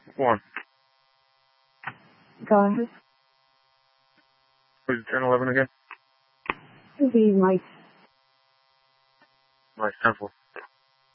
One. Go ahead. Please turn 11 again. This is Mike. Mike, 10-4.